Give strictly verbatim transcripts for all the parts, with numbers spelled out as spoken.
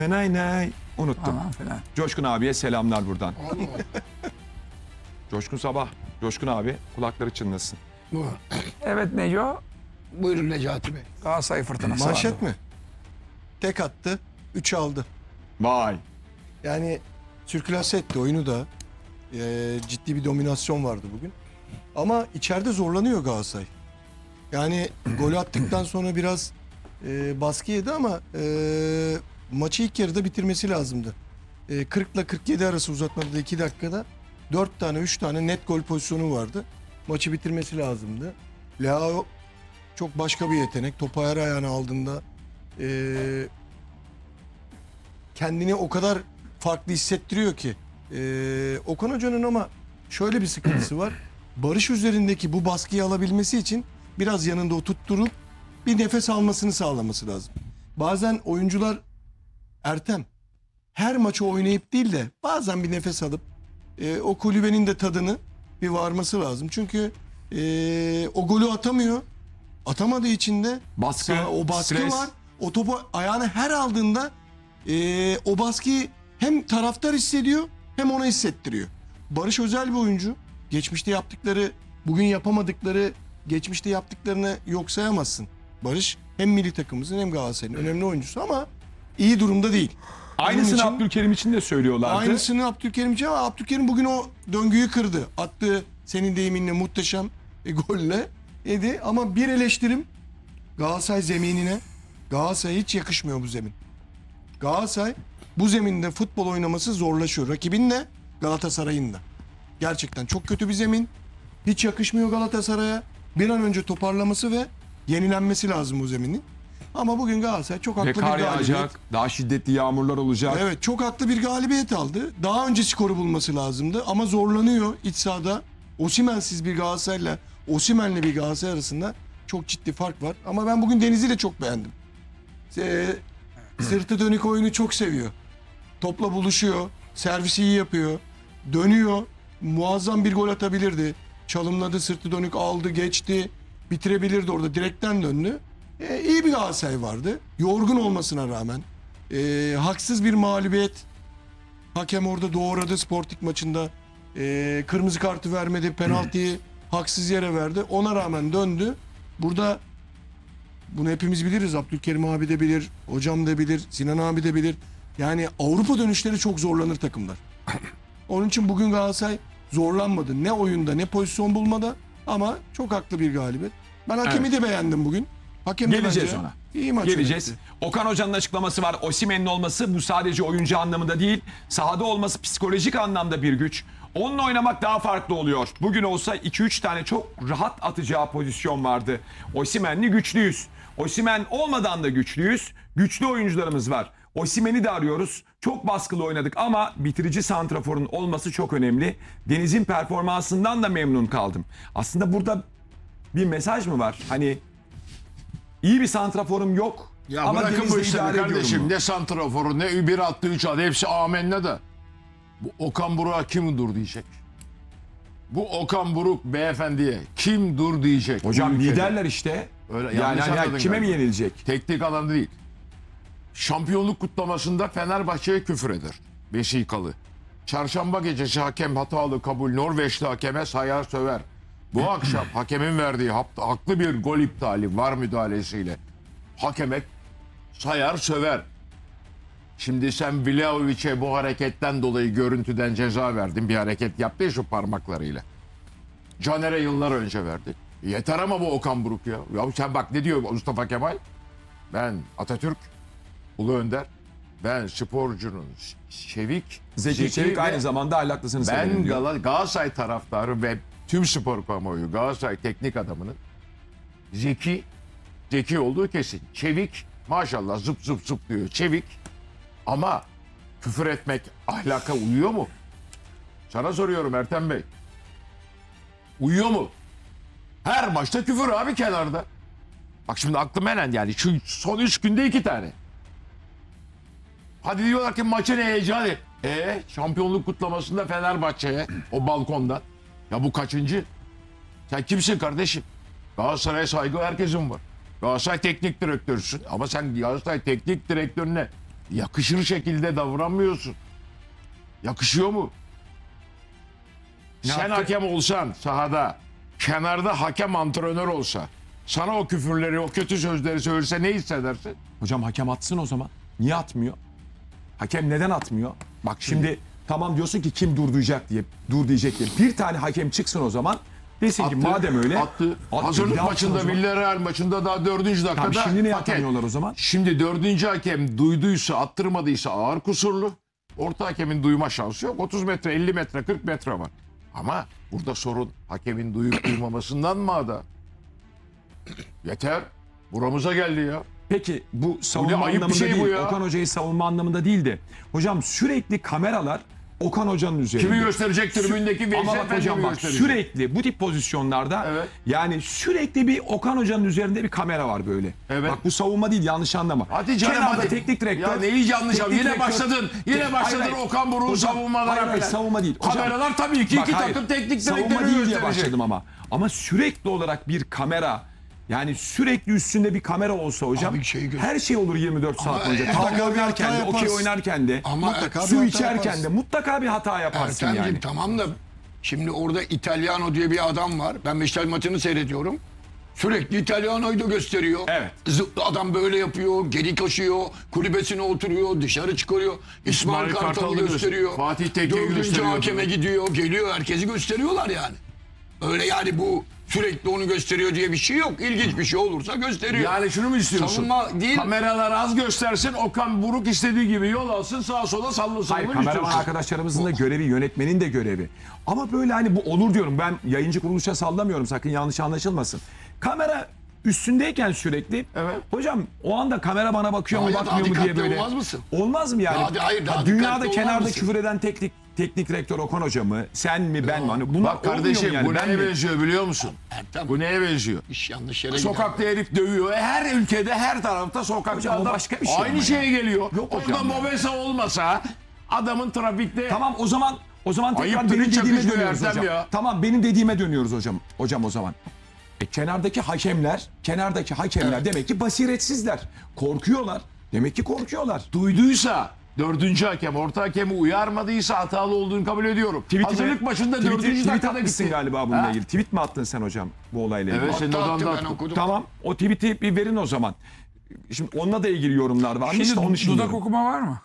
Fenay nay. Unuttum. Aman falan. Coşkun abiye selamlar buradan. Coşkun Sabah. Coşkun abi kulakları çınlasın. Bu. Evet Neco. Buyurun Necati Bey. Galatasaray fırtınası vardı. Manşet mi? Tek attı, üç aldı. Vay. Yani sirkülase etti oyunu da. Ee, ciddi bir dominasyon vardı bugün. Ama içeride zorlanıyor Galatasaray. Yani gol attıktan sonra biraz e, baskı yedi ama e, maçı ilk yarıda bitirmesi lazımdı. E, kırk ile kırk yedi arası uzatmada iki dakikada dört tane üç tane net gol pozisyonu vardı. Maçı bitirmesi lazımdı. Leao çok başka bir yetenek. Topu her ayağına aldığında e, kendini o kadar farklı hissettiriyor ki. E, Okan Hoca'nın ama şöyle bir sıkıntısı var. Barış üzerindeki bu baskıyı alabilmesi için biraz yanında oturtturup bir nefes almasını sağlaması lazım. Bazen oyuncular Ertem her maçı oynayıp değil de bazen bir nefes alıp e, o kulübenin de tadını bir varması lazım. Çünkü e, o golü atamıyor. Atamadığı için de Baskı, Sa- o baskı stres. var. O topu ayağına her aldığında e, o baskıyı hem taraftar hissediyor hem ona hissettiriyor. Barış özel bir oyuncu. Geçmişte yaptıkları, bugün yapamadıkları, geçmişte yaptıklarını yok sayamazsın. Barış hem milli takımımızın hem Galatasaray'ın önemli oyuncusu ama iyi durumda değil. Aynısını Onun için- Abdülkerim için de söylüyorlardı. Aynısını Abdülkerim için ama Abdülkerim bugün o döngüyü kırdı. Attığı senin deyiminle muhteşem e, golle yedi. Ama bir eleştirim Galatasaray zeminine. Galatasaray hiç yakışmıyor bu zemin. Galatasaray bu zeminde futbol oynaması zorlaşıyor. Rakibin de Galatasaray'ın da. Gerçekten çok kötü bir zemin. Hiç yakışmıyor Galatasaray'a. Bir an önce toparlaması ve yenilenmesi lazım bu zeminin. Ama bugün Galatasaray çok haklı Ve bir kar galibiyet. yağacak, daha şiddetli yağmurlar olacak. Evet çok haklı bir galibiyet aldı. Daha önce skoru bulması lazımdı ama zorlanıyor iç sahada. Osimhen'siz bir Galatasaray'la Osimhen'le bir Galatasaray arasında çok ciddi fark var. Ama ben bugün Deniz'i de çok beğendim. Ee, sırtı dönük oyunu çok seviyor. Topla buluşuyor, servisi iyi yapıyor, dönüyor. Muazzam bir gol atabilirdi. Çalımladı, sırtı dönük aldı, geçti. Bitirebilirdi orada, direkten döndü. Ee, iyi bir Galatasaray vardı. Yorgun olmasına rağmen. Ee, haksız bir mağlubiyet. Hakem orada doğradı Sporting maçında. Ee, kırmızı kartı vermedi. Penaltıyı haksız yere verdi. Ona rağmen döndü. Burada bunu hepimiz biliriz. Abdülkerim abi de bilir. Hocam da bilir. Sinan abi de bilir. Yani Avrupa dönüşleri çok zorlanır takımlar. Onun için bugün Galatasaray zorlanmadı. Ne oyunda ne pozisyon bulmada. Ama çok haklı bir galibiyet. Ben hakemi Evet. de beğendim bugün. Hakem de Geleceğiz bence ona. İyi maç Geleceğiz. yönetti. Okan Hoca'nın açıklaması var. Osimhen'in olması bu sadece oyuncu anlamında değil, sahada olması psikolojik anlamda bir güç. Onunla oynamak daha farklı oluyor. Bugün olsa iki üç tane çok rahat atacağı pozisyon vardı. Osimhen'li güçlüyüz. Osimhen olmadan da güçlüyüz. Güçlü oyuncularımız var. Osimhen'i de arıyoruz. Çok baskılı oynadık ama bitirici santraforun olması çok önemli. Deniz'in performansından da memnun kaldım. Aslında burada bir mesaj mı var? Hani iyi bir santraforum yok. Ya ama bırakın Deniz'le bu işleri idare ediyorum kardeşim. mu? Ne santraforu ne bir attı üç attı. Hepsi amenna da. Bu Okan Buruk'a kim dur diyecek? Bu Okan Buruk beyefendiye kim dur diyecek? Hocam Bu ülkede? liderler işte. Öyle, yani yanlış hani anladın kime mi galiba. yenilecek? Teknik alanda değil. Şampiyonluk kutlamasında Fenerbahçe'ye küfür eder. Vesikalı. Çarşamba gecesi hakem hatalı kabul Norveçli hakeme sayar söver. Bu akşam hakemin verdiği hap- haklı bir gol iptali var müdahalesiyle. Hakeme sayar söver. Şimdi sen Vlahovic'e bu hareketten dolayı görüntüden ceza verdin. Bir hareket yaptı ya şu parmaklarıyla. Caner'e yıllar önce verdi. Yeter ama bu Okan Buruk ya. Ya sen bak ne diyor Mustafa Kemal? Ben Atatürk, Ulu Önder, ben sporcunun çevik, Zeki, Çevik ve aynı zamanda ahlaklısını severim ben diyor. Gal- Galatasaray taraftarı ve tüm spor kamuoyu Galatasaray teknik adamının zeki, zeki olduğu kesin. Çevik, maşallah zıp zıp zıp diyor. Çevik ama küfür etmek ahlaka uyuyor mu? Sana soruyorum Ertem Bey. Uyuyor mu? Her maçta küfür abi kenarda. Bak şimdi aklım helen yani şu son üç günde iki tane. Hadi diyorlar ki maçın heyecanı. E şampiyonluk kutlamasında Fenerbahçe'ye o balkondan. Ya bu kaçıncı? Sen kimsin kardeşim? Galatasaray'a saygı herkesin var. Galatasaray teknik direktörüsün ama sen Galatasaray teknik direktörüne yakışır şekilde davranmıyorsun. Yakışıyor mu? Sen yaptı? hakem olsan sahada, kenarda hakem antrenör olsa, sana o küfürleri, o kötü sözleri söylese ne hissedersin? Hocam hakem atsın o zaman. Niye atmıyor? Hakem neden atmıyor? Bak şimdi tamam diyorsun ki kim dur diyecek diye, dur diyecek diye. Bir tane hakem çıksın o zaman. Desin ki madem öyle. Attı. attı, Hazırlık bir daha atsın o maçında, zaman. Villarreal maçında daha dördüncü dakikada. Tamam, şimdi niye paket. atamıyorlar o zaman? Şimdi dördüncü hakem duyduysa, attırmadıysa ağır kusurlu. Orta hakemin duyma şansı yok. otuz metre, elli metre, kırk metre var. Ama burada sorun hakemin duyup duymamasından mı ada? Yeter. Buramıza geldi ya. Peki bu savunma ayıp bir anlamında şey bu değil. ya. Okan Hoca'yı savunma anlamında değil de. Hocam sürekli kameralar Okan Hoca'nın üzerinde. Kimi gösterecek tribündeki Ama Veysel bak hocam Efendi'yi bak gösterecek. sürekli bu tip pozisyonlarda Evet. yani sürekli bir Okan Hoca'nın üzerinde bir kamera var böyle. Evet. Bak bu savunma değil, yanlış anlama. Hadi canım Kenarda hadi. teknik direktör. Ya neyi yanlış teknik Yine direktör- başladın. Yine Hayır, başladın hayır. Okan Buruk'un Hocam, savunmalara hayır, hayır, falan. savunma değil. Hocam, Kameralar tabii ki bak, iki hayır. takım teknik Savunma direktörü değil diye gösterecek. başladım ama. Ama sürekli olarak bir kamera, yani sürekli üstünde bir kamera olsa hocam Abi şeyi gö- her şey olur yirmi dört saat Ama boyunca. mutlaka Tavla bir oynarken hata de, okey yaparsın. oynarken de, Ama Mutlaka bir su hata içerken yaparsın. de mutlaka bir hata yaparsın Ertem'cim yani. tamam da şimdi orada İtalyano diye bir adam var. Ben Beşiktaş maçını seyrediyorum. Sürekli İtalyano'yu da gösteriyor. Evet. Zıplı adam böyle yapıyor, geri koşuyor, kulübesine oturuyor, dışarı çıkarıyor. İsmail, İsmail Kartal'ı Kartal'ı gösteriyor. göster- Fatih Tekke'yi Dördüncü gösteriyor. hakeme gidiyor, geliyor, herkesi gösteriyorlar yani. Öyle yani bu sürekli onu gösteriyor diye bir şey yok. İlginç bir şey olursa gösteriyor. Yani şunu mu istiyorsun? Savunma değil. Kameralar az göstersin, Okan Buruk istediği gibi yol alsın, sağa sola sallasın. Hayır, Bunu kameraman istiyorsun. arkadaşlarımızın da görevi, yönetmenin de görevi. Ama böyle hani bu olur diyorum. Ben yayıncı kuruluşa sallamıyorum, sakın yanlış anlaşılmasın. Kamera üstündeyken sürekli. Evet. Hocam o anda kamera bana bakıyor mu Daha- daha bakmıyor mu diye dikkatli böyle. olmaz mısın? Olmaz mı yani? Daha- hayır, daha Ha, dikkatli dünyada olmaz kenarda mısın? küfür eden teknik teknik direktör Okan Hoca mı? Sen mi ben mi? Hani bunlar Bak kardeşim olmuyor mu bu yani? Ben neye mi? benziyor biliyor musun? Ertem, Bu neye benziyor? iş yanlış yere Sokakta herif dövüyor. E, Her ülkede, her tarafta sokakta Hocam o adam başka bir şey ama aynı ya. şeye geliyor. Yok Orada hocam ya. mobese olmasa adamın trafikte Tamam o zaman o zaman tekrar Ayıptır, benim hiç dediğime yakışmıyor dönüyoruz Ertem hocam. ya. Tamam benim dediğime dönüyoruz hocam. Hocam o zaman. E, kenardaki hakemler, kenardaki hakemler demek ki basiretsizler. Korkuyorlar. Demek ki korkuyorlar. duyduysa dördüncü hakem, orta hakemi uyarmadıysa hatalı olduğunu kabul ediyorum. Tweet'ine- Hazırlık maçında tweet'i- dördüncü tweet dakikada atmışsın gitti. galiba bununla Ha? ilgili. Tweet mi attın sen hocam bu olayla ilgili? Evet, senin Hatta odanda attım ben attım. okudum. Tamam o tweet'i bir verin o zaman. Şimdi onunla da ilgili yorumlar var. Şimdi işte onu şimdi dudak okuma var mı?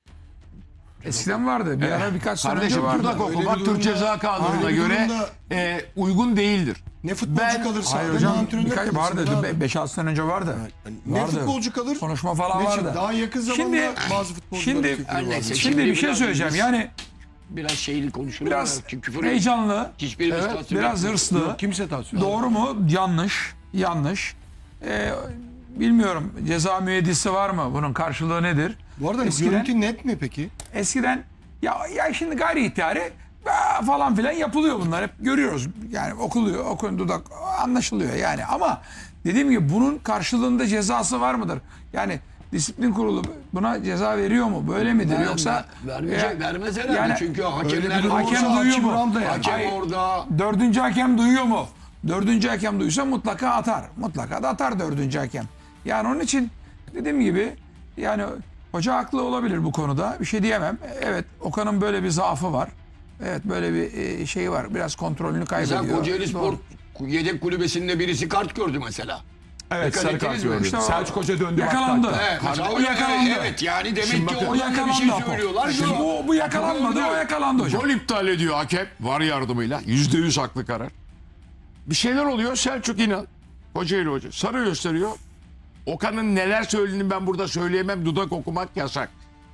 Eskiden vardı. Bir ara birkaç sene önce Kardeşim vardı. dudak Öyle okumak bir Türk durumda- Ceza Kanunu'na öyle bir göre durumda- e, uygun değildir. Ne futbolcu Ben- kalır sahada, Hayır ne hocam antrenör birkaç kalır vardı. sahada. beş altı sene önce vardı. Ne Vardı. futbolcu kalır? Konuşma falan Ne vardı. için? Daha yakın zamanda Şimdi- bazı futbolcuların şimdi- fikri var. Neyse, Şimdi bir şey biraz söyleyeceğim. biz- Yani Biraz şeyli konuşulur. biraz Çünkü küfür heyecanlı, hiçbirimiz evet, tasvip biraz etmiyoruz. hırslı. Kimse tavsiye Doğru mu? Yanlış. Yanlış. Ee, bilmiyorum. Ceza müeyyidesi var mı? Bunun karşılığı nedir? Bu arada Eskiden- görüntü net mi peki? Eskiden ya ya şimdi gayri ihtiyari aa, falan filan yapılıyor bunlar. Hep görüyoruz. Yani okuluyor, okun dudak anlaşılıyor yani. Ama dediğim gibi bunun karşılığında cezası var mıdır? Yani disiplin kurulu buna ceza veriyor mu? Böyle midir? Ver- Yoksa vermeyecek, e, vermez herhalde yani çünkü öyle hakemler bir durum hakem olsa duyuyor Hakim mu? Ram'da yani. hakem Hayır. orada Dördüncü hakem duyuyor mu? Dördüncü hakem duysa mutlaka atar. Mutlaka da atar dördüncü hakem. Yani onun için dediğim gibi yani hoca haklı olabilir bu konuda. Bir şey diyemem. Evet Okan'ın böyle bir zaafı var. Evet böyle bir e, şeyi var. Biraz kontrolünü kaybediyor. mesela Kocaeli Spor Doğru. yedek kulübesinde birisi kart gördü mesela. Evet Dikkat sarı ettiniz kart mi? gördü. İşte o- Selçuk Hoca döndü. baktı Yakalandı. hatta. Evet, mesela O o yakalandı. Evet yani demek Şimdi ki bakın, O orada bir yakalandı. şey Apo. söylüyorlar. Şimdi Yok. bu, bu yakalanmadı. O yakalandı hocam. Gol iptal ediyor hakem. Var yardımıyla. Yüzde yüz haklı karar. Bir şeyler oluyor. Selçuk İnal. Kocaeli Hoca. Sarı gösteriyor. Okan'ın neler söylediğini ben burada söyleyemem. Dudak okumak yasak.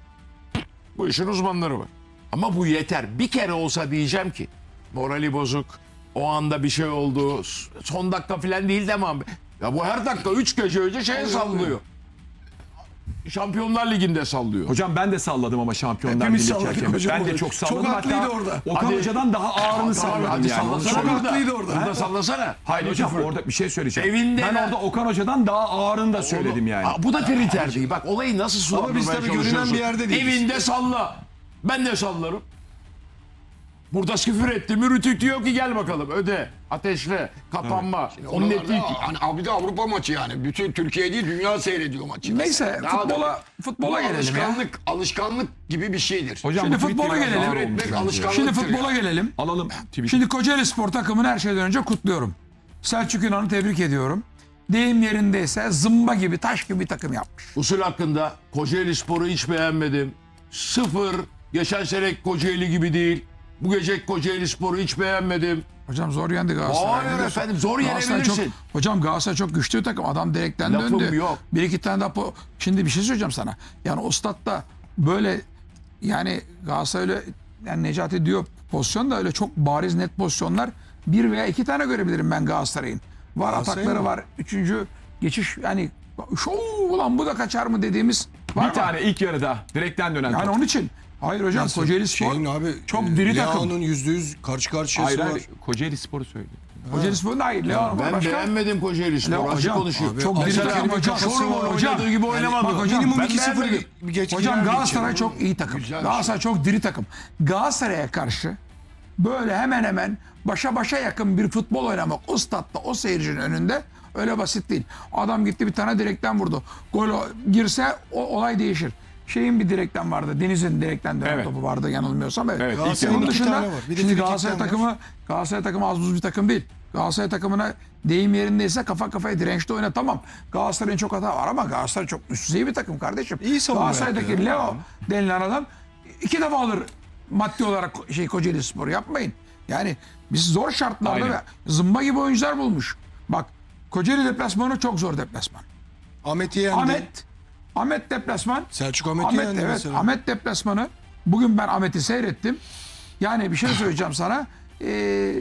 Bu işin uzmanları var. Ama bu yeter. Bir kere olsa diyeceğim ki morali bozuk. O anda bir şey oldu. Son dakika falan değil demem. Ya bu her dakika üç gece önce şeye sallıyor. Şampiyonlar Ligi'nde sallıyor. Hocam ben de salladım ama Şampiyonlar Hepimiz Ligi salladık hakemi. hocam Ben de orada. çok salladım. Çok haklıydı Hatta orada. Okan Hadi. Hocadan daha ağırını salladım Hadi yani. Onu sallasana söyleyeyim. burada. haklıydı orada. Burada sallasana. Hayır hocam orada bir şey söyleyeceğim. Evinde ben de- orada Okan Hoca'dan daha ağırını da söyledim yani. Aa, bu da kriter değil. Bak olayı nasıl sulandırmaya biz tabii görünen çalışıyorsun. bir yerde değiliz. Evinde salla. Ben de sallarım. Burada küfür etti. Mürütük diyor ki gel bakalım öde. Ateşle. Kapanma. Onun Oralarda ettiği hani abi de Avrupa maçı yani. Bütün Türkiye değil dünya seyrediyor maçı. Neyse Daha futbola da- futbola Bu gelelim ya. alışkanlık, alışkanlık gibi bir şeydir. Hocam Şimdi bu tweet futbola biraz gelelim. ağır Küfür olmuş etmek bence. alışkanlıktır. Şimdi futbola yani. gelelim. Alalım tweet'i. Şimdi Kocaeli Spor takımını her şeyden önce kutluyorum. Selçuk Yunan'ı tebrik ediyorum. Deyim yerindeyse zımba gibi taş gibi bir takım yapmış. usul hakkında Kocaeli Spor'u hiç beğenmedim. Sıfır. Geçen sene Kocaeli gibi değil. Bu gece Kocaeli Spor'u hiç beğenmedim. Hocam zor yendi Galatasaray. Hayır biliyorsun. efendim, zor Galatasaray çok, yenebilirsin. hocam Galatasaray çok güçlü bir takım. Adam direkten Lafım döndü. yok. Bir iki tane daha... po- Şimdi bir şey söyleyeceğim sana. Yani o statta böyle yani Galatasaray öyle yani Necati diyor pozisyon da öyle çok bariz net pozisyonlar bir veya iki tane görebilirim ben Galatasaray'ın. Var Galatasaray atakları mı? var. Üçüncü geçiş yani şu ulan bu da kaçar mı dediğimiz var Bir mı? tane ilk yarıda direkten dönen Yani top. onun için. Hayır hocam Kocaeli Spor Şeyin abi çok e, diri takım. Leao'nun yüzde yüz karşı karşıyası Hayır var. hayır. Kocaeli Sporu söyledi. Kocaeli Spor'un da hayır. Leon var Ben başka. beğenmedim Kocaeli Ya Spor'u. Açık hocam, konuşayım. abi, çok diri Mesela takım hocam. Çorum'un Hocam, oynadığı gibi oynamadı. bak hocam, Minimum ben iki sıfır beğenmedim. bir geç Hocam gider Galatasaray bir çok iyi takım. Güzel Galatasaray çok diri takım. Galatasaray'a karşı böyle hemen hemen başa başa yakın bir futbol oynamak o statta o seyircinin önünde öyle basit değil. Adam gitti bir tane direkten vurdu. Gol o- girse o olay değişir. Şeyin bir direkten vardı. Deniz'in direkten dönen Evet. topu vardı yanılmıyorsam. Evet. Evet, ilk Galatasaray'ın Onun iki dışında tane var. Bir de şimdi frikikten Galatasaray var. takımı Galatasaray takımı az buz bir takım değil. Galatasaray takımına deyim yerindeyse kafa kafaya dirençli oyna tamam. Galatasaray'ın çok hata var ama Galatasaray çok üst düzey bir takım kardeşim. İyi savunma Galatasaray'daki yapıyor. Leo denilen adam iki defa alır maddi olarak şey Kocaeli Spor'u yapmayın. Yani biz zor şartlarda Aynen. ve zımba gibi oyuncular bulmuş. Bak Kocaeli deplasmanı çok zor deplasman. Ahmet'i yendi. Ahmet Ahmet deplasman. Selçuk Ahmet'i Ahmet yendi evet mesela. Ahmet deplasmanı. Bugün ben Ahmet'i seyrettim. Yani bir şey söyleyeceğim sana. Ee,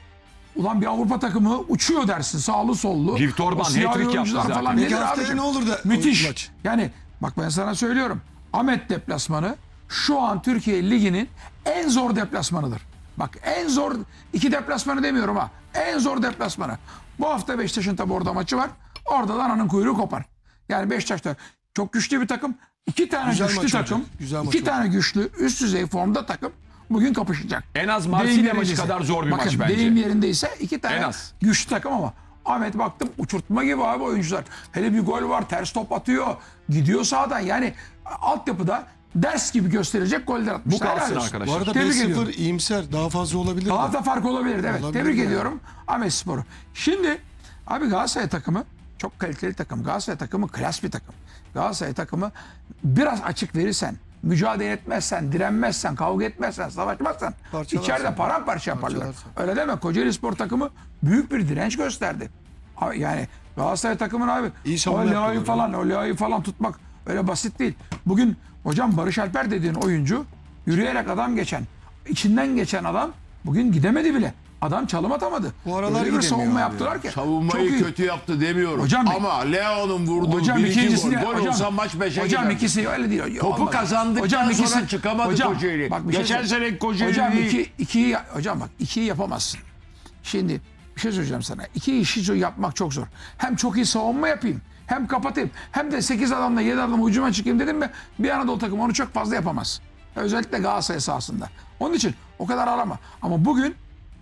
ulan bir Avrupa takımı uçuyor dersin sağlı sollu. Victor Orban O siyahi hat-trick yaptı oyuncular zaten. falan Peki nedir haftaya abicim? ne olur da Müthiş. o maç? Yani bak ben sana söylüyorum. Ahmet deplasmanı şu an Türkiye Ligi'nin en zor deplasmanıdır. Bak en zor iki deplasmanı demiyorum ha. En zor deplasmanı. Bu hafta Beşiktaş'ın tabi orada maçı var. Orada da ananın kuyruğu kopar. Yani Beşiktaş'ta çok güçlü bir takım. İki tane Güzel güçlü maç takım. olacak. Güzel maç iki tane güçlü üst düzey formda takım bugün kapışacak. En az Deyim Marsilya maçı yerindeyse- kadar zor bir Bakın, maç bence. deyim yerindeyse iki tane En az. güçlü takım ama Ahmet baktım uçurtma gibi abi oyuncular. Hele bir gol var ters top atıyor. Gidiyor sağdan yani altyapıda ders gibi gösterecek goller Bu atmışlar. kalsın Helal olsun. arkadaşlar. Bu arada Tebrik beş sıfır ediyorum. iyimser. Daha fazla olabilir. Daha mi? da fark olabilir evet. Olabilir Tebrik yani. ediyorum Ahmet Spor'u. Şimdi abi Galatasaray takımı çok kaliteli takım. Galatasaray takımı klas bir takım. Galatasaray takımı biraz açık verirsen, mücadele etmezsen, direnmezsen, kavga etmezsen, savaşmazsan Parçalarsın. içeride paramparça yaparlar. Parçalarsın. Öyle deme. Kocaeli Spor takımı büyük bir direnç gösterdi. Abi Yani Galatasaray takımın abi İyi o savunma Leao'yu yaptılar. falan, o Leao'yu falan tutmak öyle basit değil. Bugün hocam Barış Alper dediğin oyuncu yürüyerek adam geçen, içinden geçen adam bugün gidemedi bile. Adam çalım atamadı. Bu aralar Öyle bir gidemiyor savunma abi yaptılar ki. Savunmayı çok iyi. kötü yaptı demiyorum. Hocam- Ama Leo'nun vurduğu Hocam bir iki ikincisi gol. de Gol hocam, olsa maç beşe hocam gider. ikisi öyle değil. Topu Olmaz. kazandıktan sonra çıkamadı Kocaeli. Bak bir şey Geçen söyleyeyim. sene Kocaeli Hocam değil. iki, ikiyi, hocam bak ikiyi yapamazsın. Şimdi bir şey söyleyeceğim sana. İki işi yapmak çok zor. Hem çok iyi savunma yapayım. Hem kapatayım. Hem de sekiz adamla yedi adamla hücuma çıkayım dedim mi bir Anadolu takımı onu çok fazla yapamaz. Özellikle Galatasaray sahasında. Onun için o kadar arama. Ama bugün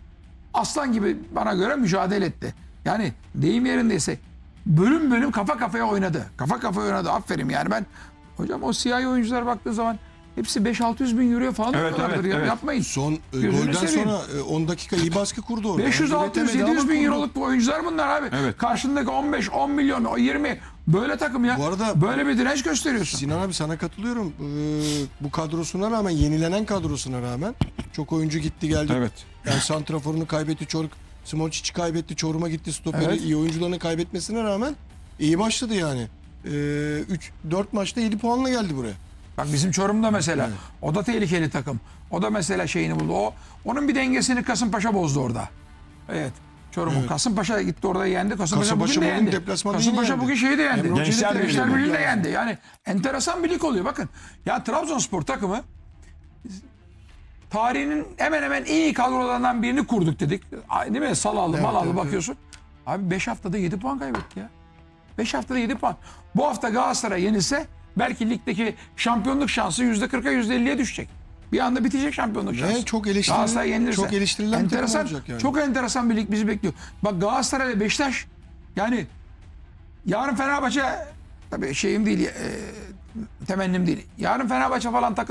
aslan gibi bana göre mücadele etti. Yani deyim yerindeyse bölüm bölüm kafa kafaya oynadı. Kafa kafaya oynadı. Aferin yani ben hocam o siyahi oyuncular baktığın zaman hepsi beş altı yüz bin euroya falan Evet, oynuyorlardır evet, ya. evet. Yapmayın. Son e, Gözünü golden seveyim. sonra e, on dakika iyi baskı kurdu orada. beş yüz altı yüz Üretemedi yedi yüz ama bin kurdu. euroluk bu oyuncular bunlar abi. Evet. Karşındaki on beş on milyon o yirmi böyle takım ya. Bu arada- böyle bir direnç gösteriyorsun. Sinan abi sana katılıyorum. Ee, bu kadrosuna rağmen, yenilenen kadrosuna rağmen çok oyuncu gitti geldi. Evet. Yani santraforunu kaybetti, Çoruk, Smoçic'i kaybetti, Çorum'a gitti, stoperi Evet. iyi oyuncularını kaybetmesine rağmen iyi başladı yani. üç dört maçta yedi puanla geldi buraya. Bak bizim Çorum'da mesela o da tehlikeli takım. O da mesela şeyini buldu. O onun bir dengesini Kasımpaşa bozdu orada. Evet. Çorum'un Kasımpaşa gitti orada yendi. Kasımpaşa, Kasımpaşa bugün de bugün yendi. deplasmanda Kasımpaşa yine yendi. bugün şeyi de yendi. Emre Gençler Gençler, Birliği Gençler de. Birliği de yendi. Yani enteresan bir lig oluyor. Bakın ya Trabzonspor takımı tarihinin hemen hemen iyi kadrolarından birini kurduk dedik. Ay, değil mi? Salalı, Evet, malalı evet, bakıyorsun. Abi beş haftada yedi puan kaybetti ya. beş haftada yedi puan. Bu hafta Galatasaray yenilse belki ligdeki şampiyonluk şansı yüzde kırka yüzde elliye düşecek. Bir anda bitecek şampiyonluk şansı. Ve çok eleştirilen- Galatasaray yenilirse. çok eleştirilen bir takım enteresan, olacak yani. Çok enteresan bir lig bizi bekliyor. Bak Galatasaray ile Beşiktaş yani yarın Fenerbahçe tabii şeyim değil e, temennim değil. Yarın Fenerbahçe falan takım